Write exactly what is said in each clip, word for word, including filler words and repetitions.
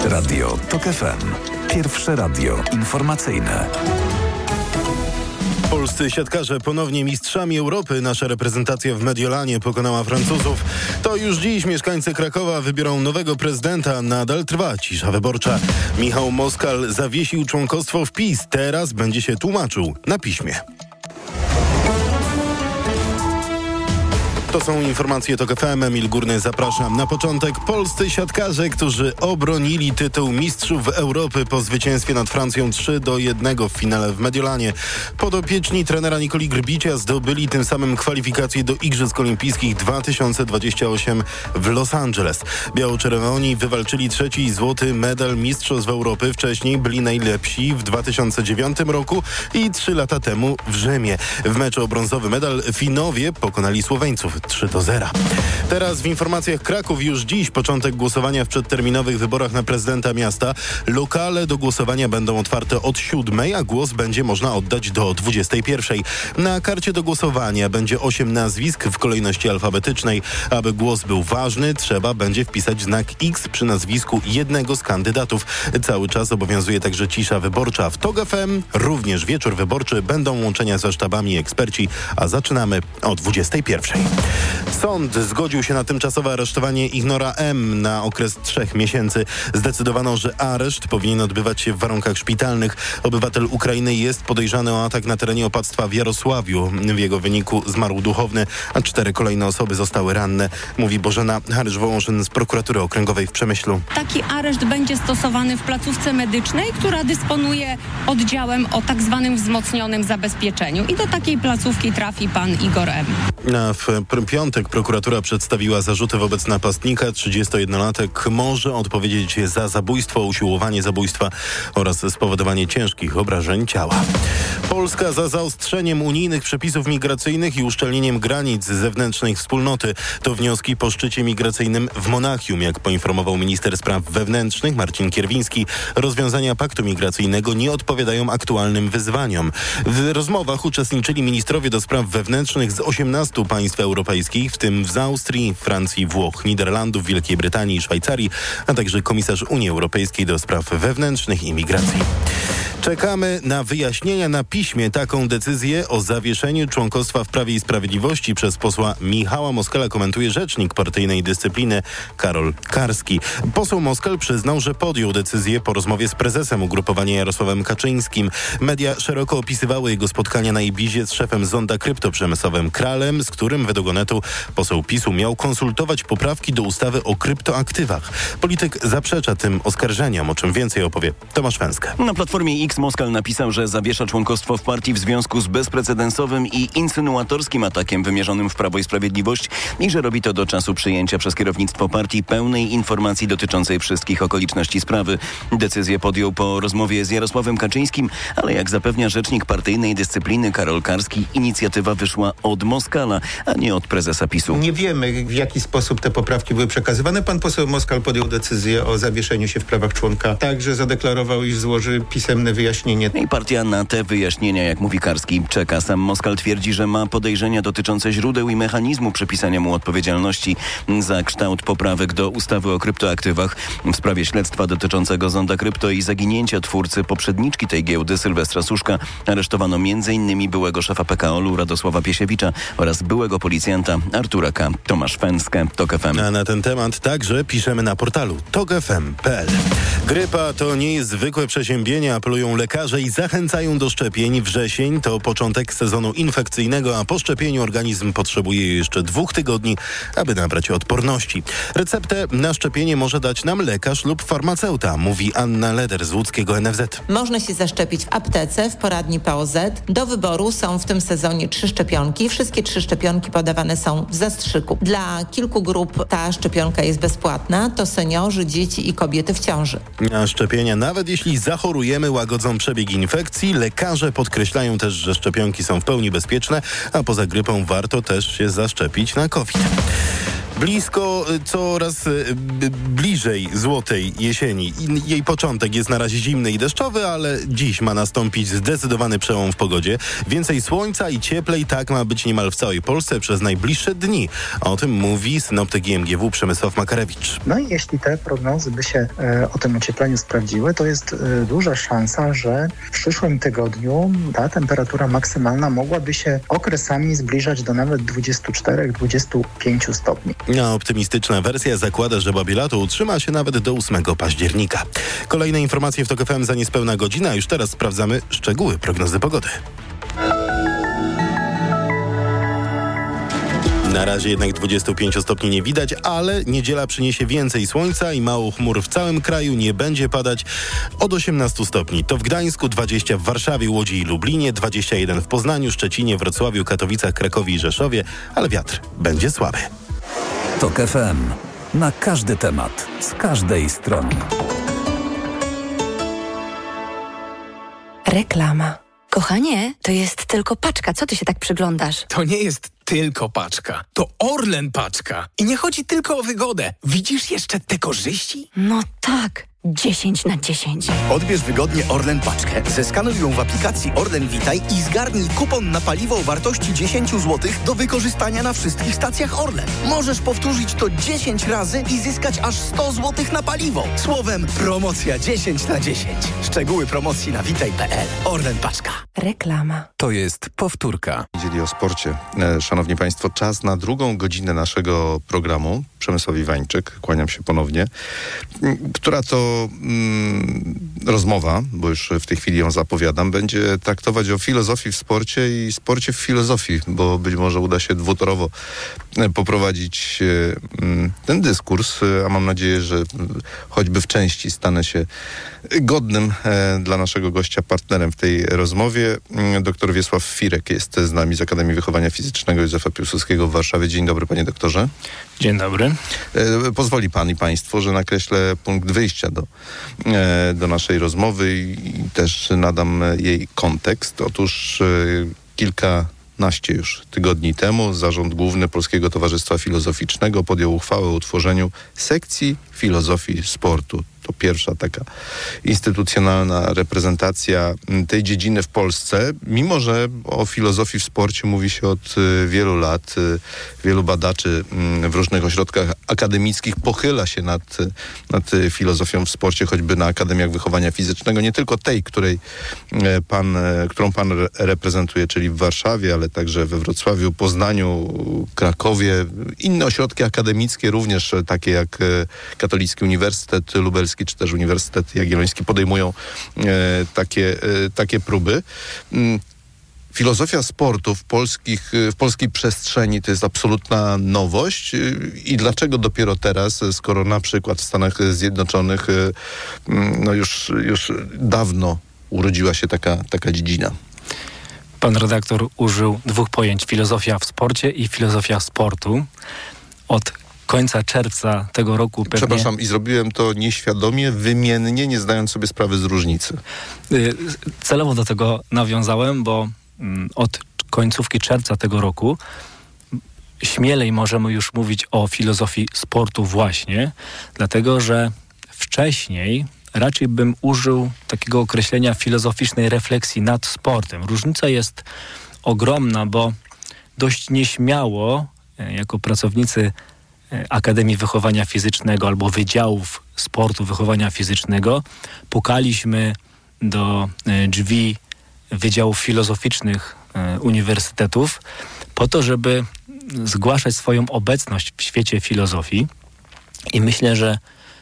Radio TOK F M. Pierwsze radio informacyjne. Polscy siatkarze ponownie mistrzami Europy. Nasza reprezentacja w Mediolanie pokonała Francuzów. To już dziś mieszkańcy Krakowa wybiorą nowego prezydenta. Nadal trwa cisza wyborcza. Michał Moskal zawiesił członkostwo w PiS. Teraz będzie się tłumaczył na piśmie. To są informacje TOK F M. Emil Górny, zapraszam. Na początek polscy siatkarze, którzy obronili tytuł mistrzów Europy po zwycięstwie nad Francją trzy do jednego w finale w Mediolanie. Podopieczni trenera Nikoli Grbicia zdobyli tym samym kwalifikacje do Igrzysk Olimpijskich dwa tysiące dwudziestego ósmego w Los Angeles. Biało-czerwoni wywalczyli trzeci złoty medal mistrzostw Europy. Wcześniej byli najlepsi w dwa tysiące dziewiątym roku i trzy lata temu w Rzymie. W meczu o brązowy medal Finowie pokonali Słoweńców trzy do zera. Teraz w informacjach Kraków. Już dziś początek głosowania w przedterminowych wyborach na prezydenta miasta. Lokale do głosowania będą otwarte od siódmej, a głos będzie można oddać do dwudziestej pierwszej. Na karcie do głosowania będzie osiem nazwisk w kolejności alfabetycznej. Aby głos był ważny, trzeba będzie wpisać znak X przy nazwisku jednego z kandydatów. Cały czas obowiązuje także cisza wyborcza. W TOK F M również wieczór wyborczy. Będą łączenia ze sztabami i eksperci, a zaczynamy o dwudziestej pierwszej. Sąd zgodził się na tymczasowe aresztowanie Ignora M. na okres trzech miesięcy. Zdecydowano, że areszt powinien odbywać się w warunkach szpitalnych. Obywatel Ukrainy jest podejrzany o atak na terenie opactwa w Jarosławiu. W jego wyniku zmarł duchowny, a cztery kolejne osoby zostały ranne. Mówi Bożena Harysz-Wołoszyn z Prokuratury Okręgowej w Przemyślu. Taki areszt będzie stosowany w placówce medycznej, która dysponuje oddziałem o tak zwanym wzmocnionym zabezpieczeniu. I do takiej placówki trafi pan Igor M. Na w piątek prokuratura przedstawiła zarzuty wobec napastnika. trzydziestojednolatek może odpowiedzieć za zabójstwo, usiłowanie zabójstwa oraz spowodowanie ciężkich obrażeń ciała. Polska za zaostrzeniem unijnych przepisów migracyjnych i uszczelnieniem granic zewnętrznych wspólnoty. To wnioski po szczycie migracyjnym w Monachium. Jak poinformował minister spraw wewnętrznych Marcin Kierwiński, rozwiązania paktu migracyjnego nie odpowiadają aktualnym wyzwaniom. W rozmowach uczestniczyli ministrowie do spraw wewnętrznych z osiemnastu państw europejskich, w tym z Austrii, Francji, Włoch, Niderlandów, Wielkiej Brytanii i Szwajcarii, a także komisarz Unii Europejskiej do spraw wewnętrznych i migracji. Czekamy na wyjaśnienia na piśmie. Taką decyzję o zawieszeniu członkostwa w Prawie i Sprawiedliwości przez posła Michała Moskala komentuje rzecznik partyjnej dyscypliny Karol Karski. Poseł Moskal przyznał, że podjął decyzję po rozmowie z prezesem ugrupowania Jarosławem Kaczyńskim. Media szeroko opisywały jego spotkania na Ibizie z szefem Zonda Kryptoprzemysłowym Kralem, z którym według Onetu poseł PiSu miał konsultować poprawki do ustawy o kryptoaktywach. Polityk zaprzecza tym oskarżeniom, o czym więcej opowie Tomasz Węskę. Na Platformie X Moskal napisał, że zawiesza członkostwo w partii w związku z bezprecedensowym i insynuatorskim atakiem wymierzonym w Prawo i Sprawiedliwość i że robi to do czasu przyjęcia przez kierownictwo partii pełnej informacji dotyczącej wszystkich okoliczności sprawy. Decyzję podjął po rozmowie z Jarosławem Kaczyńskim, ale jak zapewnia rzecznik partyjnej dyscypliny Karol Karski, inicjatywa wyszła od Moskala, a nie od prezesa PiSu. Nie wiemy, w jaki sposób te poprawki były przekazywane. Pan poseł Moskal podjął decyzję o zawieszeniu się w prawach członka. Także zadeklarował, iż złoży pisemne wyjaśnienie. I partia na te wyjaśnienia, jak mówi Karski, czeka. Sam Moskal twierdzi, że ma podejrzenia dotyczące źródeł i mechanizmu przypisania mu odpowiedzialności za kształt poprawek do ustawy o kryptoaktywach. W sprawie śledztwa dotyczącego Zonda Krypto i zaginięcia twórcy poprzedniczki tej giełdy Sylwestra Suszka aresztowano między innymi byłego szefa P K O L u Radosława Piesiewicza oraz byłego policjanta Artura K. Tomasz Węskę, TOK F M. A na ten temat także piszemy na portalu tok f m kropka p l. Grypa to nie jest zwykłe przeziębienie, apelują lekarze i zachęcają do szczepień. Wrzesień to początek sezonu infekcyjnego, a po szczepieniu organizm potrzebuje jeszcze dwóch tygodni, aby nabrać odporności. Receptę na szczepienie może dać nam lekarz lub farmaceuta, mówi Anna Leder z łódzkiego N F Z. Można się zaszczepić w aptece, w poradni P O Z. Do wyboru są w tym sezonie trzy szczepionki. Wszystkie trzy szczepionki podawane są w zastrzyku. Dla kilku grup ta szczepionka jest bezpłatna. To seniorzy, dzieci i kobiety w ciąży. A szczepienia, nawet jeśli zachorujemy, łagodzą przebieg infekcji. Lekarze podkreślają też, że szczepionki są w pełni bezpieczne, a poza grypą warto też się zaszczepić na COVID. Blisko, coraz b- bliżej złotej jesieni. Jej początek jest na razie zimny i deszczowy, ale dziś ma nastąpić zdecydowany przełom w pogodzie. Więcej słońca i cieplej, tak ma być niemal w całej Polsce przez najbliższe dni. O tym mówi synoptyk I M G W Przemysław Makarewicz. No i jeśli te prognozy by się e, o tym ociepleniu sprawdziły, to jest e, duża szansa, że w przyszłym tygodniu ta temperatura maksymalna mogłaby się okresami zbliżać do nawet dwudziestu czterech do dwudziestu pięciu stopni. A optymistyczna wersja zakłada, że babilato utrzyma się nawet do ósmego października. Kolejne informacje w TOK F M za niespełna godzina. Już teraz sprawdzamy szczegóły prognozy pogody. Na razie jednak dwudziestu pięciu stopni nie widać, ale niedziela przyniesie więcej słońca i mało chmur w całym kraju, nie będzie padać od osiemnastu stopni. To w Gdańsku, dwadzieścia w Warszawie, Łodzi i Lublinie, dwadzieścia jeden w Poznaniu, Szczecinie, Wrocławiu, Katowicach, Krakowie i Rzeszowie, ale wiatr będzie słaby. TOK F M. Na każdy temat, z każdej strony. Reklama. Kochanie, to jest tylko paczka. Co ty się tak przyglądasz? To nie jest tylko paczka. To Orlen paczka. I nie chodzi tylko o wygodę. Widzisz jeszcze te korzyści? No tak. dziesięć na dziesięć. Odbierz wygodnie Orlen paczkę, zeskanuj ją w aplikacji Orlen Witaj i zgarnij kupon na paliwo o wartości dziesięć złotych do wykorzystania na wszystkich stacjach Orlen. Możesz powtórzyć to dziesięć razy i zyskać aż sto złotych na paliwo. Słowem, promocja dziesięć na dziesięć. Szczegóły promocji na witaj kropka p l. Orlen paczka. Reklama. To jest powtórka. Powiedzieli o sporcie. E, szanowni Państwo, czas na drugą godzinę naszego programu. Przemysław Iwańczyk, kłaniam się ponownie, która to mm, rozmowa, bo już w tej chwili ją zapowiadam, będzie traktować o filozofii w sporcie i sporcie w filozofii, bo być może uda się dwutorowo poprowadzić e, ten dyskurs, a mam nadzieję, że choćby w części stanę się godnym e, dla naszego gościa partnerem w tej rozmowie. Doktor Wiesław Firek jest z nami z Akademii Wychowania Fizycznego Józefa Piłsudskiego w Warszawie. Dzień dobry, panie doktorze. Dzień dobry. E, pozwoli pan i państwo, że nakreślę punkt wyjścia do, e, do naszej rozmowy i, i też nadam jej kontekst. Otóż e, kilkanaście już tygodni temu Zarząd Główny Polskiego Towarzystwa Filozoficznego podjął uchwałę o utworzeniu sekcji filozofii sportu. To pierwsza taka instytucjonalna reprezentacja tej dziedziny w Polsce, mimo że o filozofii w sporcie mówi się od wielu lat. Wielu badaczy w różnych ośrodkach akademickich pochyla się nad, nad filozofią w sporcie, choćby na Akademiach Wychowania Fizycznego, nie tylko tej, której pan, którą pan reprezentuje, czyli w Warszawie, ale także we Wrocławiu, Poznaniu, Krakowie. Inne ośrodki akademickie, również takie jak Katolicki Uniwersytet Lubelski, czy też Uniwersytet Jagielloński podejmują e, takie, e, takie próby. Mm, filozofia sportu w, polskich, w polskiej przestrzeni to jest absolutna nowość. I dlaczego dopiero teraz, skoro na przykład w Stanach Zjednoczonych e, no już, już dawno urodziła się taka, taka dziedzina? Pan redaktor użył dwóch pojęć: filozofia w sporcie i filozofia sportu. Od końca czerwca tego roku pewnie... Przepraszam, i zrobiłem to nieświadomie, wymiennie, nie zdając sobie sprawy z różnicy. Celowo do tego nawiązałem, bo od końcówki czerwca tego roku śmielej możemy już mówić o filozofii sportu właśnie, dlatego że wcześniej raczej bym użył takiego określenia filozoficznej refleksji nad sportem. Różnica jest ogromna, bo dość nieśmiało jako pracownicy Akademii Wychowania Fizycznego albo Wydziałów Sportu Wychowania Fizycznego pukaliśmy do drzwi Wydziałów Filozoficznych uniwersytetów po to, żeby zgłaszać swoją obecność w świecie filozofii. I myślę, że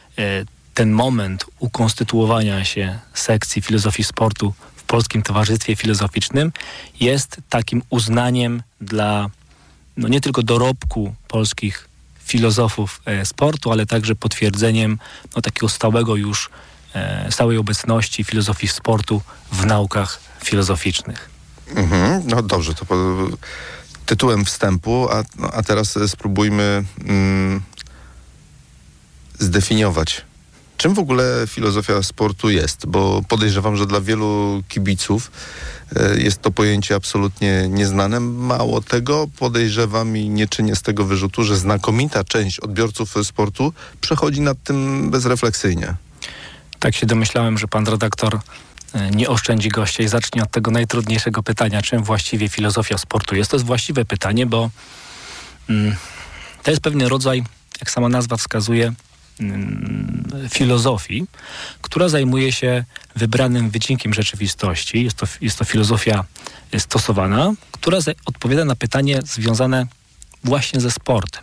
ten moment ukonstytuowania się sekcji filozofii sportu w Polskim Towarzystwie Filozoficznym jest takim uznaniem dla no nie tylko dorobku polskich filozofów e, sportu, ale także potwierdzeniem no, takiego stałego już, e, stałej obecności filozofii sportu w naukach filozoficznych. Mhm, no dobrze, to po, tytułem wstępu, a, no, a teraz spróbujmy mm, zdefiniować czym w ogóle filozofia sportu jest? Bo podejrzewam, że dla wielu kibiców jest to pojęcie absolutnie nieznane. Mało tego, podejrzewam i nie czynię z tego wyrzutu, że znakomita część odbiorców sportu przechodzi nad tym bezrefleksyjnie. Tak się domyślałem, że pan redaktor nie oszczędzi gościa i zacznie od tego najtrudniejszego pytania, czym właściwie filozofia sportu jest. To jest właściwe pytanie, bo mm, to jest pewien rodzaj, jak sama nazwa wskazuje, mm, filozofii, która zajmuje się wybranym wycinkiem rzeczywistości. Jest to, jest to filozofia stosowana, która za, odpowiada na pytanie związane właśnie ze sportem.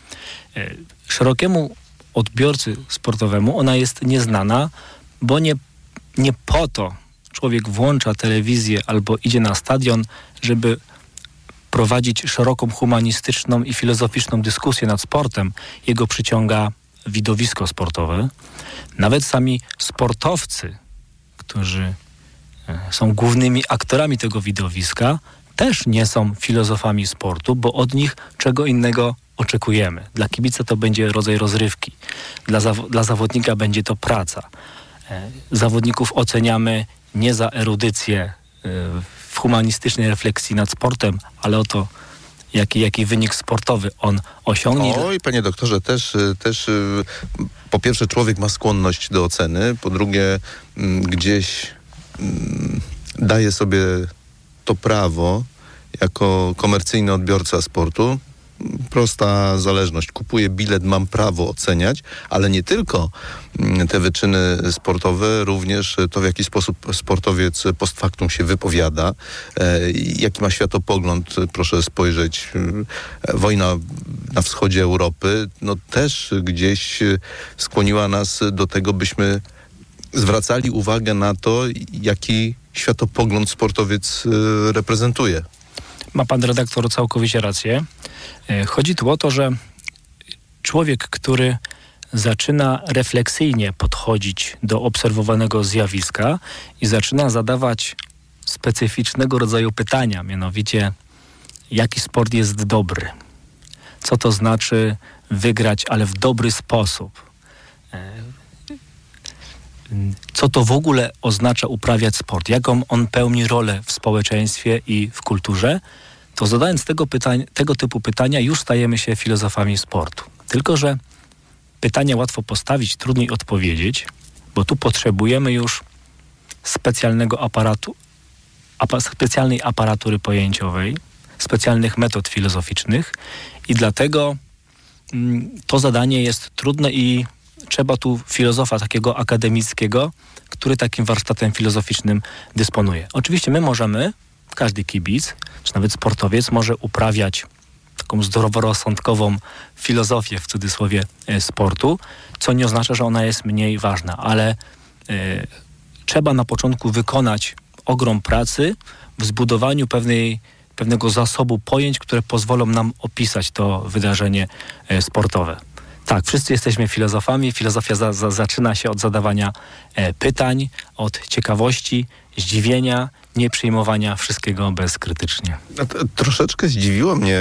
Szerokiemu odbiorcy sportowemu ona jest nieznana, bo nie, nie po to człowiek włącza telewizję albo idzie na stadion, żeby prowadzić szeroką humanistyczną i filozoficzną dyskusję nad sportem. Jego przyciąga widowisko sportowe. Nawet sami sportowcy, którzy są głównymi aktorami tego widowiska, też nie są filozofami sportu, bo od nich czego innego oczekujemy. Dla kibica to będzie rodzaj rozrywki. Dla, zaw- dla zawodnika będzie to praca. E, zawodników oceniamy nie za erudycję e, w humanistycznej refleksji nad sportem, ale o to, jaki, jaki wynik sportowy on osiągnie. Oj, panie doktorze, też, też po pierwsze człowiek ma skłonność do oceny, po drugie gdzieś daje sobie to prawo jako komercyjny odbiorca sportu. Prosta zależność. Kupuję bilet, mam prawo oceniać, ale nie tylko te wyczyny sportowe, również to, w jaki sposób sportowiec post factum się wypowiada, e, jaki ma światopogląd. Proszę spojrzeć, e, wojna na wschodzie Europy, no też gdzieś skłoniła nas do tego, byśmy zwracali uwagę na to, jaki światopogląd sportowiec e, reprezentuje. Ma pan redaktor całkowicie rację. Chodzi tu o to, że człowiek, który zaczyna refleksyjnie podchodzić do obserwowanego zjawiska i zaczyna zadawać specyficznego rodzaju pytania, mianowicie jaki sport jest dobry, co to znaczy wygrać, ale w dobry sposób, co to w ogóle oznacza uprawiać sport, jaką on pełni rolę w społeczeństwie i w kulturze, to zadając tego, pytań, tego typu pytania już stajemy się filozofami sportu. Tylko że pytania łatwo postawić, trudniej odpowiedzieć, bo tu potrzebujemy już specjalnego aparatu, apa, specjalnej aparatury pojęciowej, specjalnych metod filozoficznych i dlatego mm, to zadanie jest trudne i trzeba tu filozofa takiego akademickiego, który takim warsztatem filozoficznym dysponuje. Oczywiście my możemy, każdy kibic, czy nawet sportowiec może uprawiać taką zdroworozsądkową filozofię w cudzysłowie sportu, co nie oznacza, że ona jest mniej ważna, ale y, trzeba na początku wykonać ogrom pracy w zbudowaniu pewnej, pewnego zasobu pojęć, które pozwolą nam opisać to wydarzenie y, sportowe. Tak, wszyscy jesteśmy filozofami. Filozofia za, za, zaczyna się od zadawania e, pytań, od ciekawości, zdziwienia, nie przyjmowania wszystkiego bezkrytycznie. Troszeczkę zdziwiło mnie,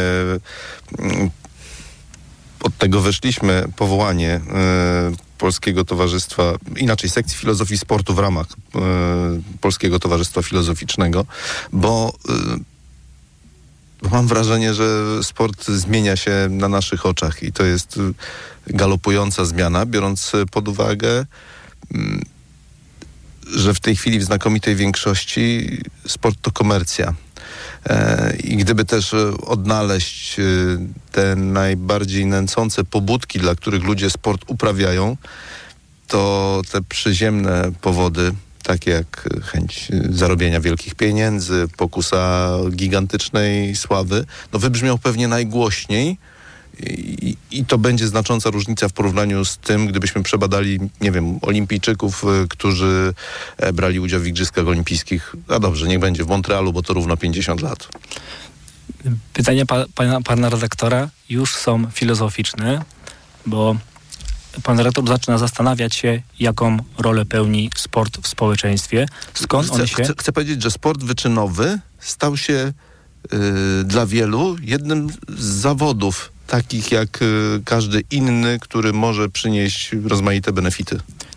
od tego weszliśmy, powołanie y, Polskiego Towarzystwa, inaczej sekcji filozofii sportu w ramach y, Polskiego Towarzystwa Filozoficznego, bo y, mam wrażenie, że sport zmienia się na naszych oczach i to jest galopująca zmiana, biorąc pod uwagę, że w tej chwili w znakomitej większości sport to komercja. I gdyby też odnaleźć te najbardziej nęcące pobudki, dla których ludzie sport uprawiają, to te przyziemne powody, takie jak chęć zarobienia wielkich pieniędzy, pokusa gigantycznej sławy, no wybrzmiał pewnie najgłośniej i, i to będzie znacząca różnica w porównaniu z tym, gdybyśmy przebadali, nie wiem, olimpijczyków, którzy brali udział w Igrzyskach Olimpijskich. A dobrze, niech będzie w Montrealu, bo to równo pięćdziesiąt lat. Pytania pa, pana, pana redaktora już są filozoficzne, bo pan redaktor zaczyna zastanawiać się, jaką rolę pełni sport w społeczeństwie. Skąd chcę, on się... Chcę, chcę powiedzieć, że sport wyczynowy stał się yy, dla wielu jednym z zawodów, takich jak yy, każdy inny, który może przynieść rozmaite benefity.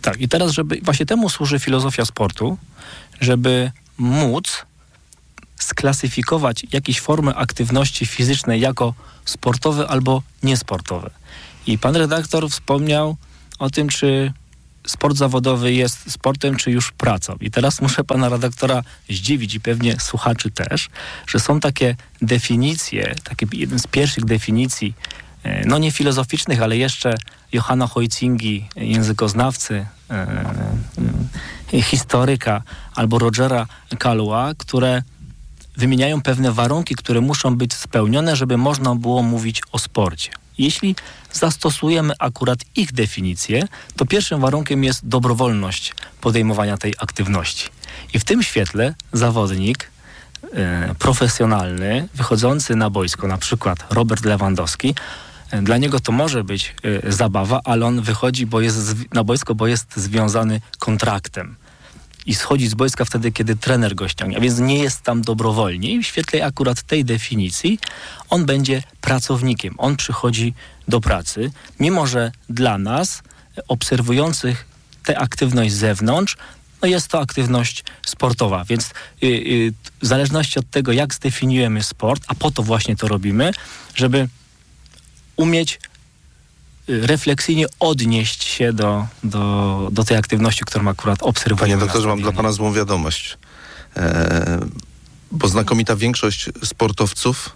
Tak, i teraz, żeby właśnie temu służy filozofia sportu, żeby móc sklasyfikować jakieś formy aktywności fizycznej jako sportowe albo niesportowe. I pan redaktor wspomniał o tym, czy sport zawodowy jest sportem, czy już pracą. I teraz muszę pana redaktora zdziwić i pewnie słuchaczy też, że są takie definicje, takie jeden z pierwszych definicji, no nie filozoficznych, ale jeszcze Johanna Huizingi, językoznawcy, e, e, historyka, albo Rogera Calua, które wymieniają pewne warunki, które muszą być spełnione, żeby można było mówić o sporcie. Jeśli zastosujemy akurat ich definicję, to pierwszym warunkiem jest dobrowolność podejmowania tej aktywności. I w tym świetle zawodnik e, profesjonalny, wychodzący na boisko, na przykład Robert Lewandowski, e, dla niego to może być e, zabawa, ale on wychodzi bo jest zwi- na boisko, bo jest związany kontraktem. I schodzi z boiska wtedy, kiedy trener go ściągnie, a więc nie jest tam dobrowolnie. I w świetle akurat tej definicji on będzie pracownikiem. On przychodzi do pracy, mimo że dla nas, obserwujących tę aktywność z zewnątrz, no jest to aktywność sportowa. Więc yy, yy, w zależności od tego, jak zdefiniujemy sport, a po to właśnie to robimy, żeby umieć refleksyjnie odnieść się do, do, do tej aktywności, którą akurat obserwujemy. Panie doktorze, mam dla pana złą wiadomość. E, bo znakomita większość sportowców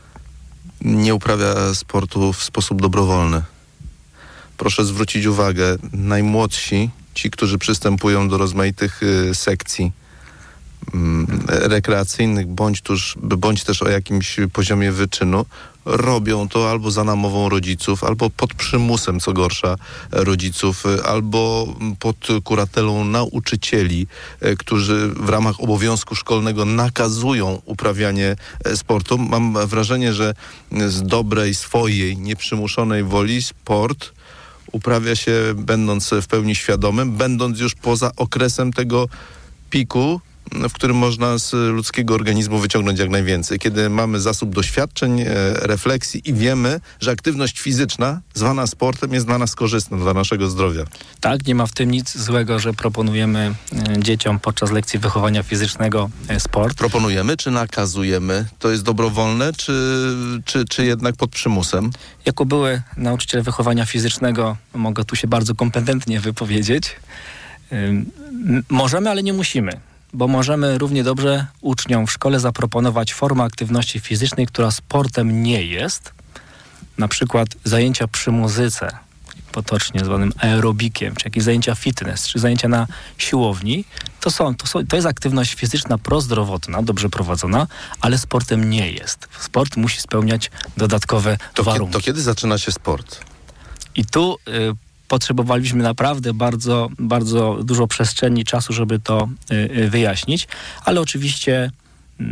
nie uprawia sportu w sposób dobrowolny. Proszę zwrócić uwagę, najmłodsi, ci, którzy przystępują do rozmaitych y, sekcji y, rekreacyjnych, bądź, tuż, bądź też o jakimś poziomie wyczynu, robią to albo za namową rodziców, albo pod przymusem, co gorsza, rodziców, albo pod kuratelą nauczycieli, którzy w ramach obowiązku szkolnego nakazują uprawianie sportu. Mam wrażenie, że z dobrej, swojej, nieprzymuszonej woli sport uprawia się będąc w pełni świadomym, będąc już poza okresem tego piku, w którym można z ludzkiego organizmu wyciągnąć jak najwięcej. Kiedy mamy zasób doświadczeń, e, refleksji i wiemy, że aktywność fizyczna zwana sportem jest dla nas korzystna, dla naszego zdrowia. Tak, nie ma w tym nic złego, że proponujemy e, dzieciom podczas lekcji wychowania fizycznego e, sport. Proponujemy czy nakazujemy? To jest dobrowolne, czy, czy, czy jednak pod przymusem? Jako były nauczyciel wychowania fizycznego mogę tu się bardzo kompetentnie wypowiedzieć. Ym, możemy, ale nie musimy. Bo możemy równie dobrze uczniom w szkole zaproponować formę aktywności fizycznej, która sportem nie jest. Na przykład zajęcia przy muzyce, potocznie zwanym aerobikiem, czy jakieś zajęcia fitness, czy zajęcia na siłowni. To, są, to, są, to jest aktywność fizyczna prozdrowotna, dobrze prowadzona, ale sportem nie jest. Sport musi spełniać dodatkowe to warunki. Kiedy, to kiedy zaczyna się sport? I tu... Y, Potrzebowaliśmy naprawdę bardzo, bardzo dużo przestrzeni, czasu, żeby to y, wyjaśnić, ale oczywiście y,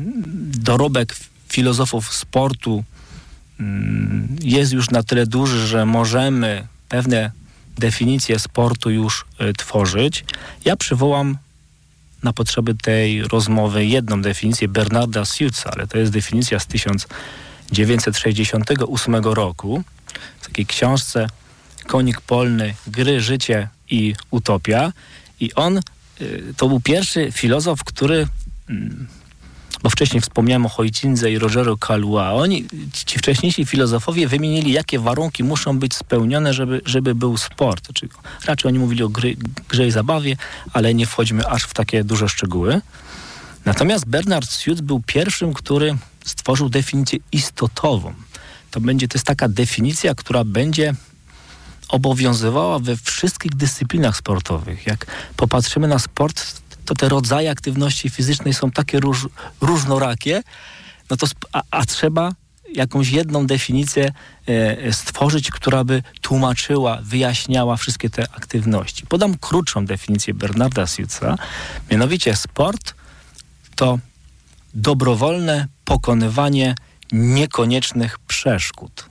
dorobek filozofów sportu y, jest już na tyle duży, że możemy pewne definicje sportu już y, tworzyć. Ja przywołam na potrzeby tej rozmowy jedną definicję Bernarda Suitza, ale to jest definicja z tysiąc dziewięćset sześćdziesiątego ósmego roku, w takiej książce Konik polny, gry, życie i utopia. I on, y, to był pierwszy filozof, który, y, bo wcześniej wspomniałem o Huizindze i Rogeru Calua, oni, ci wcześniejsi filozofowie wymienili, jakie warunki muszą być spełnione, żeby, żeby był sport. Czyli raczej oni mówili o gry, grze i zabawie, ale nie wchodźmy aż w takie duże szczegóły. Natomiast Bernard Suitz był pierwszym, który stworzył definicję istotową. To będzie, to jest taka definicja, która będzie obowiązywała we wszystkich dyscyplinach sportowych. Jak popatrzymy na sport, to te rodzaje aktywności fizycznej są takie róż, różnorakie, no to sp- a, a trzeba jakąś jedną definicję e, stworzyć, która by tłumaczyła, wyjaśniała wszystkie te aktywności. Podam krótszą definicję Bernarda Suitza. Mianowicie sport to dobrowolne pokonywanie niekoniecznych przeszkód.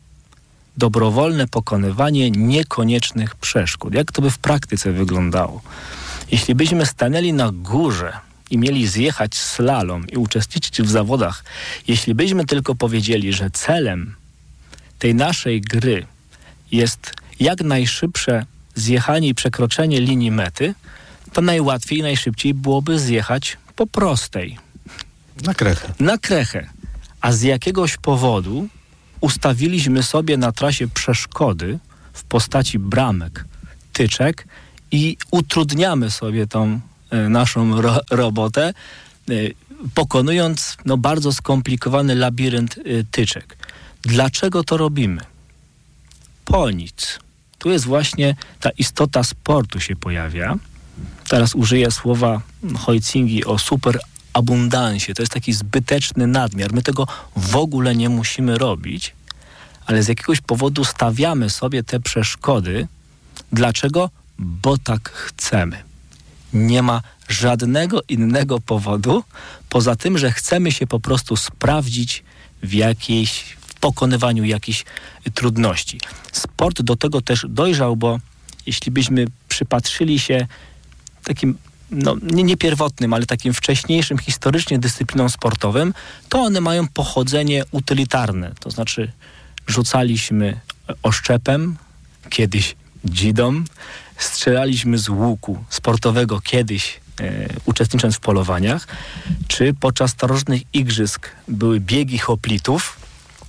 Dobrowolne pokonywanie niekoniecznych przeszkód. Jak to by w praktyce wyglądało? Jeśli byśmy stanęli na górze i mieli zjechać slalom i uczestniczyć w zawodach, jeśli byśmy tylko powiedzieli, że celem tej naszej gry jest jak najszybsze zjechanie i przekroczenie linii mety, to najłatwiej i najszybciej byłoby zjechać po prostej. Na krechę. Na krechę. A z jakiegoś powodu ustawiliśmy sobie na trasie przeszkody w postaci bramek, tyczek i utrudniamy sobie tą y, naszą ro- robotę, y, pokonując no, bardzo skomplikowany labirynt y, tyczek. Dlaczego to robimy? Po nic. Tu jest właśnie ta istota sportu się pojawia. Teraz użyję słowa Huizingi o superabundansie. To jest taki zbyteczny nadmiar. My tego w ogóle nie musimy robić, ale z jakiegoś powodu stawiamy sobie te przeszkody. Dlaczego? Bo tak chcemy. Nie ma żadnego innego powodu, poza tym, że chcemy się po prostu sprawdzić w jakiejś, w pokonywaniu jakichś trudności. Sport do tego też dojrzał, bo jeśli byśmy przypatrzyli się takim, no nie, nie pierwotnym, ale takim wcześniejszym historycznie dyscyplinom sportowym, to one mają pochodzenie utylitarne. To znaczy rzucaliśmy oszczepem, kiedyś dzidą, strzelaliśmy z łuku sportowego kiedyś, e, uczestnicząc w polowaniach, czy podczas starożytnych igrzysk były biegi hoplitów.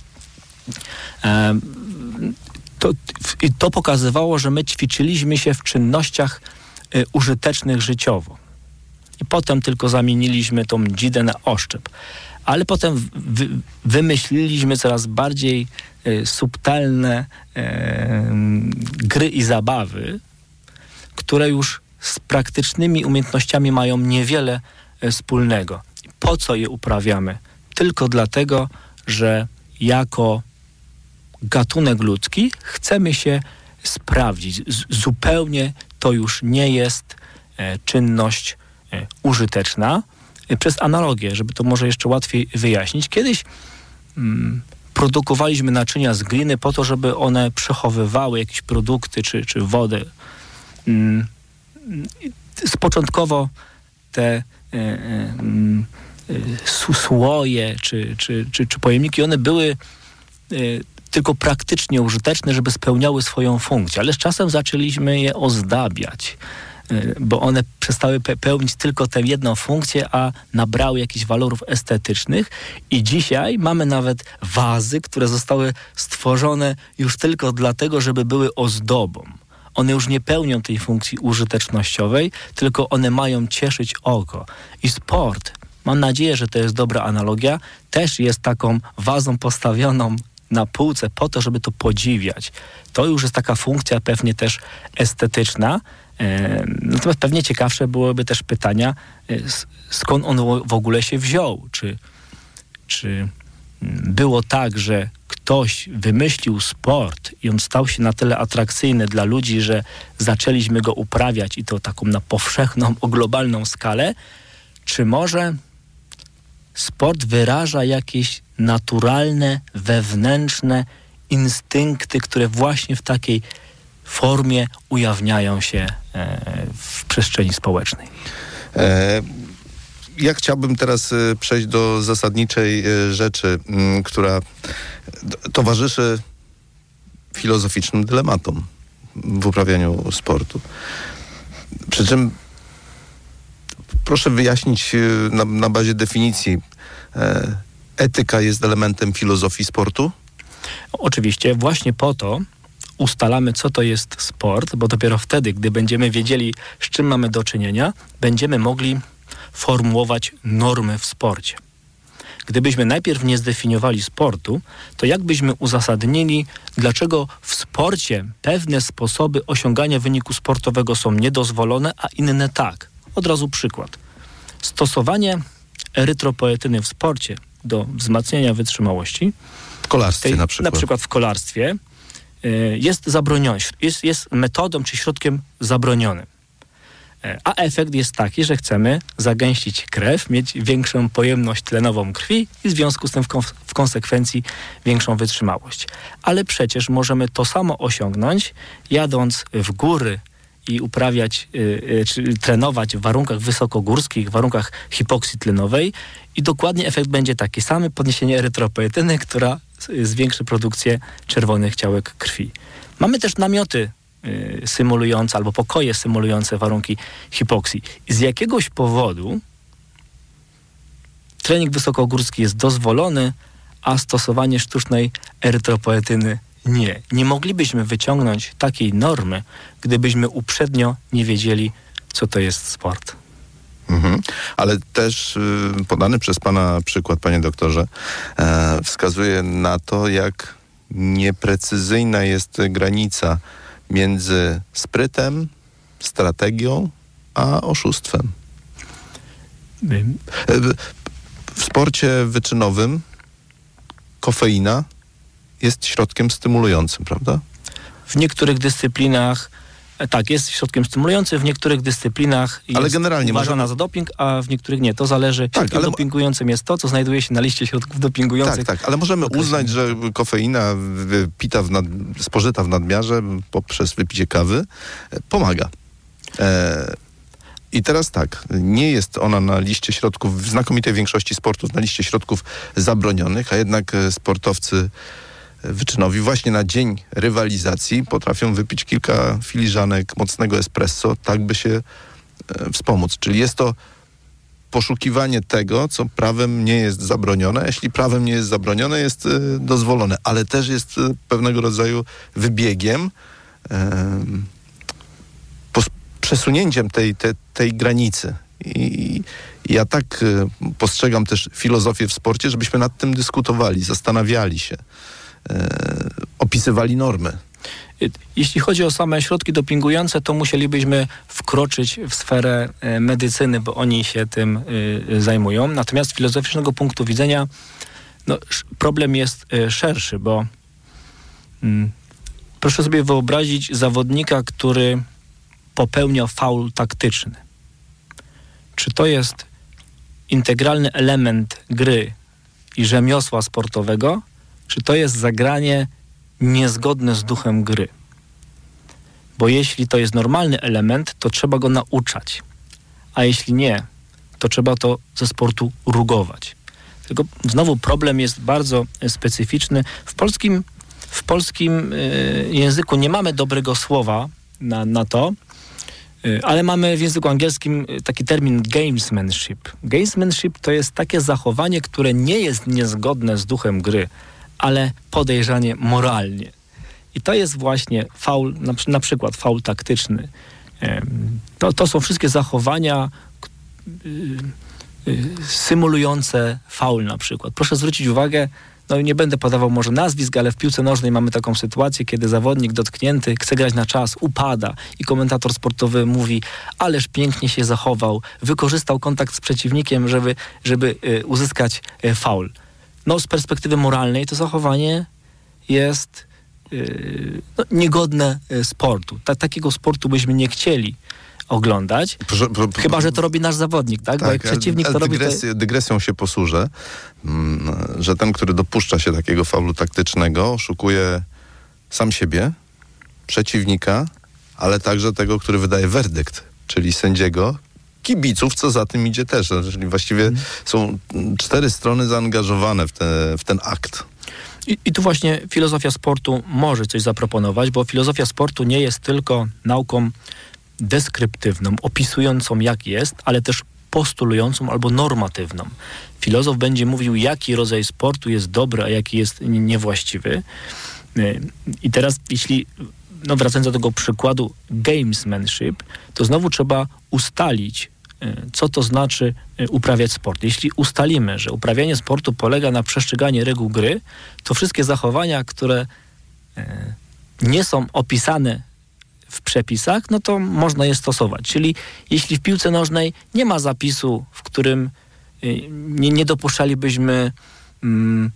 E, to, i to pokazywało, że my ćwiczyliśmy się w czynnościach e, użytecznych życiowo. I potem tylko zamieniliśmy tą dzidę na oszczep. Ale potem wy, wymyśliliśmy coraz bardziej e, subtelne e, gry i zabawy, które już z praktycznymi umiejętnościami mają niewiele e, wspólnego. Po co je uprawiamy? Tylko dlatego, że jako gatunek ludzki chcemy się sprawdzić. Z, zupełnie to już nie jest e, czynność e, użyteczna. E, przez analogię, żeby to może jeszcze łatwiej wyjaśnić. Kiedyś mm, produkowaliśmy naczynia z gliny po to, żeby one przechowywały jakieś produkty czy, czy wodę. Mm, z początkowo te e, e, e, słoje czy, czy, czy, czy pojemniki, one były e, tylko praktycznie użyteczne, żeby spełniały swoją funkcję, ale z czasem zaczęliśmy je ozdabiać, e, bo one przestały pe- pełnić tylko tę jedną funkcję, a nabrały jakichś walorów estetycznych i dzisiaj mamy nawet wazy, które zostały stworzone już tylko dlatego, żeby były ozdobą. One już nie pełnią tej funkcji użytecznościowej, tylko one mają cieszyć oko. I sport, mam nadzieję, że to jest dobra analogia, też jest taką wazą postawioną na półce po to, żeby to podziwiać. To już jest taka funkcja pewnie też estetyczna. Natomiast pewnie ciekawsze byłyby też pytania, skąd on w ogóle się wziął. Czy, czy było tak, że ktoś wymyślił sport i on stał się na tyle atrakcyjny dla ludzi, że zaczęliśmy go uprawiać i to taką na powszechną, o globalną skalę, czy może sport wyraża jakieś naturalne, wewnętrzne instynkty, które właśnie w takiej formie ujawniają się w przestrzeni społecznej? E- Ja chciałbym teraz przejść do zasadniczej rzeczy, która towarzyszy filozoficznym dylematom w uprawianiu sportu. Przy czym proszę wyjaśnić na, na bazie definicji, etyka jest elementem filozofii sportu? Oczywiście, właśnie po to ustalamy, co to jest sport, bo dopiero wtedy, gdy będziemy wiedzieli, z czym mamy do czynienia, będziemy mogli formułować normy w sporcie. Gdybyśmy najpierw nie zdefiniowali sportu, to jak byśmy uzasadnili, dlaczego w sporcie pewne sposoby osiągania wyniku sportowego są niedozwolone, a inne tak. Od razu przykład. Stosowanie erytropoetyny w sporcie do wzmacniania wytrzymałości, w kolarstwie tej, na przykład. Na przykład w kolarstwie y, jest zabronione, jest, jest metodą czy środkiem zabronionym. A efekt jest taki, że chcemy zagęścić krew, mieć większą pojemność tlenową krwi i w związku z tym w, kon- w konsekwencji większą wytrzymałość. Ale przecież możemy to samo osiągnąć, jadąc w góry i uprawiać, yy, czy trenować w warunkach wysokogórskich, w warunkach hipoksji tlenowej i dokładnie efekt będzie taki sam, podniesienie erytropoetyny, która zwiększy produkcję czerwonych ciałek krwi. Mamy też namioty y, symulujące albo pokoje symulujące warunki hipoksji. I z jakiegoś powodu trening wysokogórski jest dozwolony, a stosowanie sztucznej erytropoetyny nie. Nie moglibyśmy wyciągnąć takiej normy, gdybyśmy uprzednio nie wiedzieli, co to jest sport. Mhm. Ale też y, podany przez pana przykład, panie doktorze, e, wskazuje na to, jak nieprecyzyjna jest granica między sprytem, strategią, a oszustwem. Y- w sporcie wyczynowym kofeina jest środkiem stymulującym, prawda? W niektórych dyscyplinach tak, jest środkiem stymulującym, w niektórych dyscyplinach ale jest generalnie uważana możemy... za doping, a w niektórych nie. To zależy. Tak, środkiem ale... dopingującym jest to, co znajduje się na liście środków dopingujących. Tak, tak, ale możemy uznać, że kofeina pita w nad... spożyta w nadmiarze poprzez wypicie kawy pomaga. E... I teraz tak, nie jest ona na liście środków, w znakomitej większości sportów na liście środków zabronionych, a jednak sportowcy wyczynowi właśnie na dzień rywalizacji potrafią wypić kilka filiżanek mocnego espresso, tak by się e, wspomóc. Czyli jest to poszukiwanie tego, co prawem nie jest zabronione. Jeśli prawem nie jest zabronione, jest e, dozwolone, ale też jest e, pewnego rodzaju wybiegiem, e, pos- przesunięciem tej, te, tej granicy. I ja tak e, postrzegam też filozofię w sporcie, żebyśmy nad tym dyskutowali, zastanawiali się. E, opisywali normy. Jeśli chodzi o same środki dopingujące, to musielibyśmy wkroczyć w sferę e, medycyny, bo oni się tym e, zajmują. Natomiast z filozoficznego punktu widzenia no, sz, problem jest e, szerszy, bo mm, proszę sobie wyobrazić zawodnika, który popełnia faul taktyczny. Czy to jest integralny element gry i rzemiosła sportowego, czy to jest zagranie niezgodne z duchem gry? Bo jeśli to jest normalny element, to trzeba go nauczać. A jeśli nie, to trzeba to ze sportu rugować. Tylko znowu problem jest bardzo specyficzny. W polskim, w polskim y, języku nie mamy dobrego słowa na, na to, y, ale mamy w języku angielskim taki termin gamesmanship. Gamesmanship to jest takie zachowanie, które nie jest niezgodne z duchem gry, ale podejrzanie moralnie. I to jest właśnie faul, na, na przykład faul taktyczny. To, to są wszystkie zachowania y, y, symulujące faul na przykład. Proszę zwrócić uwagę, no nie będę podawał może nazwisk, ale w piłce nożnej mamy taką sytuację, kiedy zawodnik dotknięty chce grać na czas, upada i komentator sportowy mówi, ależ pięknie się zachował, wykorzystał kontakt z przeciwnikiem, żeby, żeby y, uzyskać y, faul. No z perspektywy moralnej to zachowanie jest yy, no, niegodne y, sportu. Ta, takiego sportu byśmy nie chcieli oglądać, proszę, pro, pro, chyba że to robi nasz zawodnik, tak? tak Bo jak przeciwnik to robi... Dygresję, to... Dygresją się posłużę, że ten, który dopuszcza się takiego faulu taktycznego, oszukuje sam siebie, przeciwnika, ale także tego, który wydaje werdykt, czyli sędziego, kibiców, co za tym idzie też. Czyli właściwie hmm. są cztery strony zaangażowane w, te, w ten akt. I, I tu właśnie filozofia sportu może coś zaproponować, bo filozofia sportu nie jest tylko nauką deskryptywną, opisującą jak jest, ale też postulującą albo normatywną. Filozof będzie mówił, jaki rodzaj sportu jest dobry, a jaki jest niewłaściwy. I teraz, jeśli no wracając do tego przykładu gamesmanship, to znowu trzeba ustalić, co to znaczy uprawiać sport. Jeśli ustalimy, że uprawianie sportu polega na przestrzeganiu reguł gry, to wszystkie zachowania, które nie są opisane w przepisach, no to można je stosować. Czyli jeśli w piłce nożnej nie ma zapisu, w którym nie, nie dopuszczalibyśmy mm,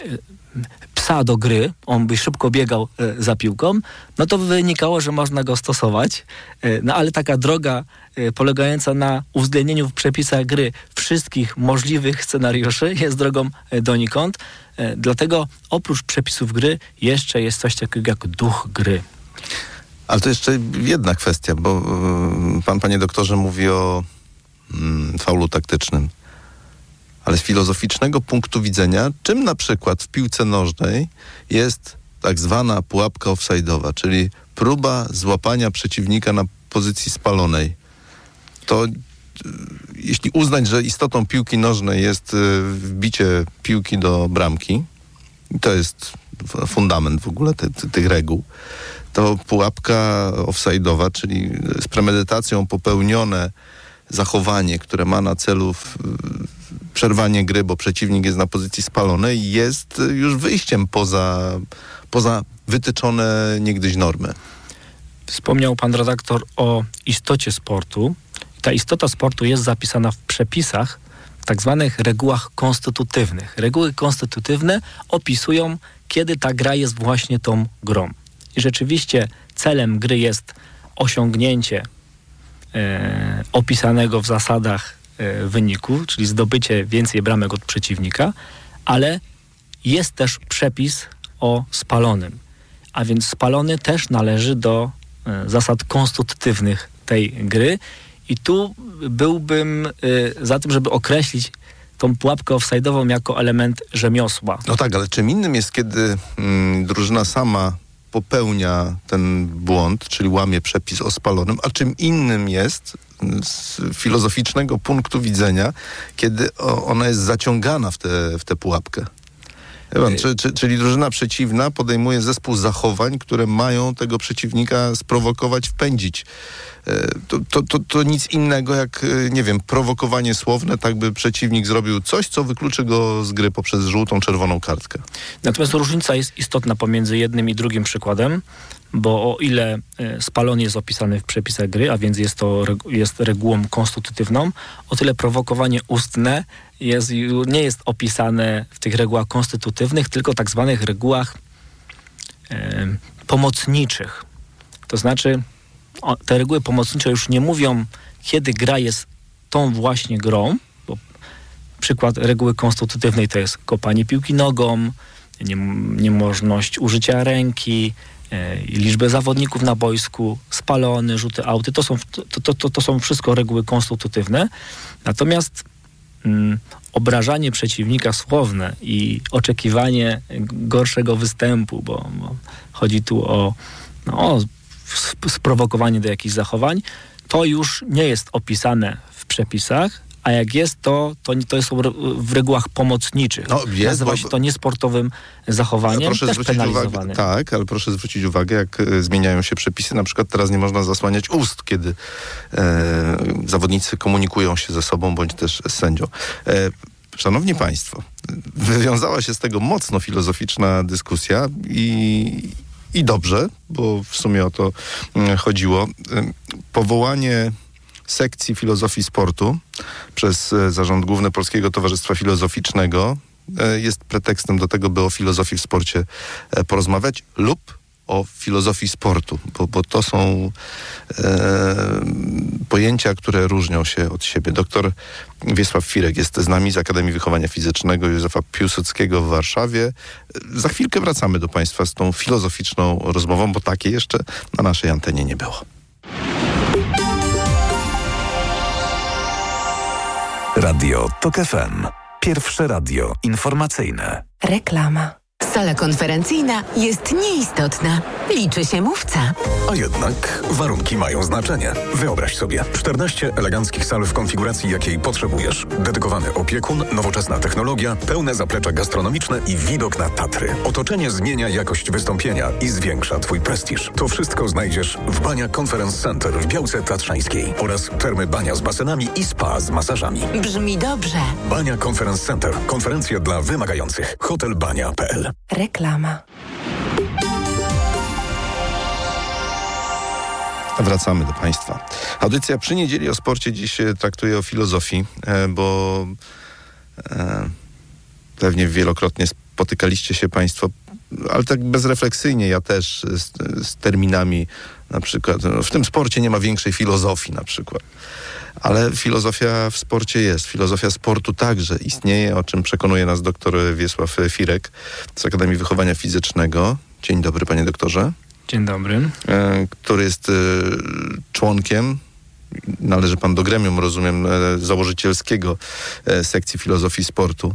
psa do gry, on by szybko biegał e, za piłką, no to by wynikało, że można go stosować. E, no ale taka droga e, polegająca na uwzględnieniu w przepisach gry wszystkich możliwych scenariuszy jest drogą e, donikąd. E, dlatego oprócz przepisów gry jeszcze jest coś takiego jak duch gry. Ale to jeszcze jedna kwestia, bo y, pan, panie doktorze, mówi o y, faulu taktycznym. Ale z filozoficznego punktu widzenia, czym na przykład w piłce nożnej jest tak zwana pułapka offside'owa, czyli próba złapania przeciwnika na pozycji spalonej. To jeśli uznać, że istotą piłki nożnej jest wbicie piłki do bramki, to jest fundament w ogóle ty, ty, tych reguł, to pułapka offside'owa, czyli z premedytacją popełnione zachowanie, które ma na celu w, przerwanie gry, bo przeciwnik jest na pozycji spalonej, jest już wyjściem poza, poza wytyczone niegdyś normy. Wspomniał pan redaktor o istocie sportu. Ta istota sportu jest zapisana w przepisach, w tak zwanych regułach konstytutywnych. Reguły konstytutywne opisują, kiedy ta gra jest właśnie tą grą. I rzeczywiście celem gry jest osiągnięcie e, opisanego w zasadach e, wyniku, czyli zdobycie więcej bramek od przeciwnika, ale jest też przepis o spalonym. A więc spalony też należy do e, zasad konstytutywnych tej gry. I tu byłbym y, za tym, żeby określić tą pułapkę offside'ową jako element rzemiosła. No tak, ale czym innym jest, kiedy mm, drużyna sama popełnia ten błąd, czyli łamie przepis o spalonym, a czym innym jest z filozoficznego punktu widzenia, kiedy o, ona jest zaciągana w tę w tę pułapkę. Wiem, czy, czy, czyli drużyna przeciwna podejmuje zespół zachowań, które mają tego przeciwnika sprowokować, wpędzić. To, to, to, to nic innego jak, nie wiem, prowokowanie słowne, tak by przeciwnik zrobił coś, co wykluczy go z gry poprzez żółtą, czerwoną kartkę. Natomiast różnica jest istotna pomiędzy jednym i drugim przykładem, bo o ile spalony jest opisany w przepisach gry, a więc jest to jest regułą konstytutywną, o tyle prowokowanie ustne jest, nie jest opisane w tych regułach konstytutywnych, tylko tak zwanych regułach e, pomocniczych. To znaczy o, te reguły pomocnicze już nie mówią, kiedy gra jest tą właśnie grą, bo przykład reguły konstytutywnej to jest kopanie piłki nogą, nie, niemożność użycia ręki, e, liczbę zawodników na boisku, spalony, rzuty auty. To są, to, to, to, to są wszystko reguły konstytutywne. Natomiast mm, obrażanie przeciwnika słowne i oczekiwanie gorszego występu, bo, bo chodzi tu o, no, o sprowokowanie do jakichś zachowań, to już nie jest opisane w przepisach, a jak jest, to, to, to jest w regułach pomocniczych. No, jest, Nazywa bo... się to niesportowym zachowaniem, proszę też penalizowanym. Uwagę, tak, ale proszę zwrócić uwagę, jak e, zmieniają się przepisy. Na przykład teraz nie można zasłaniać ust, kiedy e, zawodnicy komunikują się ze sobą, bądź też z sędzią. E, szanowni Państwo, wywiązała się z tego mocno filozoficzna dyskusja i I dobrze, bo w sumie o to chodziło. Powołanie sekcji filozofii sportu przez Zarząd Główny Polskiego Towarzystwa Filozoficznego jest pretekstem do tego, by o filozofii w sporcie porozmawiać lub o filozofii sportu, bo, bo to są e, pojęcia, które różnią się od siebie. Doktor Wiesław Firek jest z nami z Akademii Wychowania Fizycznego Józefa Piłsudskiego w Warszawie. Za chwilkę wracamy do Państwa z tą filozoficzną rozmową, bo takiej jeszcze na naszej antenie nie było. Radio TOK F M. Pierwsze radio informacyjne. Reklama. Sala konferencyjna jest nieistotna. Liczy się mówca. A jednak warunki mają znaczenie. Wyobraź sobie czternaście eleganckich sal w konfiguracji, jakiej potrzebujesz. Dedykowany opiekun, nowoczesna technologia, pełne zaplecze gastronomiczne i widok na Tatry. Otoczenie zmienia jakość wystąpienia i zwiększa Twój prestiż. To wszystko znajdziesz w Bania Conference Center w Białce Tatrzańskiej oraz termy Bania z basenami i spa z masażami. Brzmi dobrze. Bania Conference Center. Konferencje dla wymagających. hotel bania kropka p l. Reklama. Wracamy do Państwa. Audycja Przy Niedzieli o sporcie dziś traktuje o filozofii, bo pewnie wielokrotnie spotykaliście się Państwo, ale tak bezrefleksyjnie, ja też, z, z terminami na przykład, no, w tym sporcie nie ma większej filozofii na przykład. Ale filozofia w sporcie jest. Filozofia sportu także istnieje, o czym przekonuje nas doktor Wiesław Firek z Akademii Wychowania Fizycznego. Dzień dobry, panie doktorze. Dzień dobry. Który jest członkiem, należy pan do gremium, rozumiem, założycielskiego sekcji filozofii sportu,